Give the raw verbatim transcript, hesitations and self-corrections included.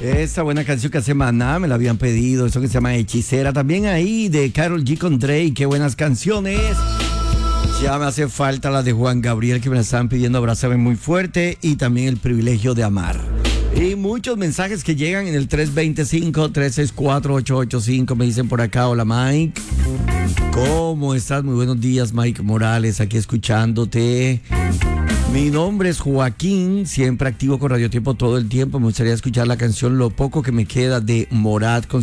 Esa buena canción que hace Maná, me la habían pedido, eso que se llama Hechicera. También ahí de Karol G con Drake, qué buenas canciones. Ya me hace falta la de Juan Gabriel, que me la están pidiendo, Abrázame muy fuerte, y también El privilegio de amar. Y muchos mensajes que llegan en el tres dos cinco, tres seis cuatro, ocho ocho cinco. Me dicen por acá, hola Mike, ¿cómo estás? Muy buenos días, Mike Morales, aquí escuchándote. Mi nombre es Joaquín, siempre activo con Radio Tiempo todo el tiempo. Me gustaría escuchar la canción Lo poco que me queda de Morat con